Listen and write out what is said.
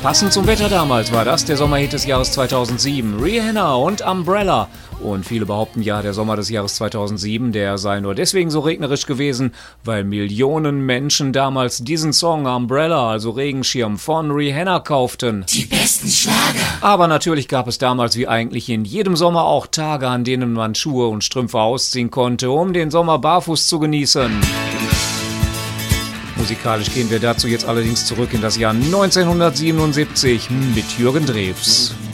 Passend zum Wetter damals war das der Sommerhit des Jahres 2007. Rihanna und Umbrella. Und viele behaupten ja, der Sommer des Jahres 2007, der sei nur deswegen so regnerisch gewesen, weil Millionen Menschen damals diesen Song Umbrella, also Regenschirm, von Rihanna kauften. Die besten Schlager. Aber natürlich gab es damals wie eigentlich in jedem Sommer auch Tage, an denen man Schuhe und Strümpfe ausziehen konnte, um den Sommer barfuß zu genießen. Musikalisch gehen wir dazu jetzt allerdings zurück in das Jahr 1977 mit Jürgen Drews.